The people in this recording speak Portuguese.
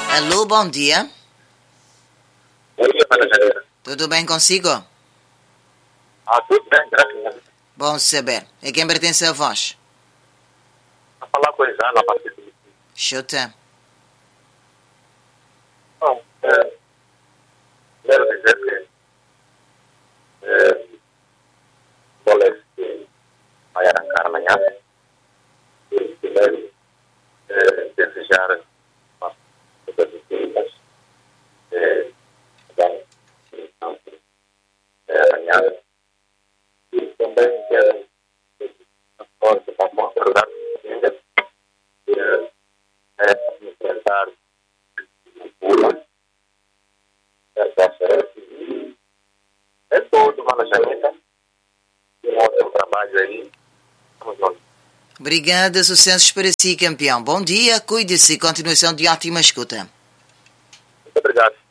Alô, bom dia. Bom dia, Ana Janeiro. Tudo bem consigo? Tudo bem, graças a Deus. Bom saber. A quem pertence a voz? A falar com a Isana, a partir do... Chuta. Bom, quero dizer que o colégio que vai arrancar amanhã, e primeiro desejar uma todas as filhas amanhã, e também quero forte para concordar enfrentar é todo uma janeta e um outro trabalho aí. Vamos lá. Obrigada, sucessos para si, campeão. Bom dia, cuide-se e continuação de ótima escuta. Muito obrigado.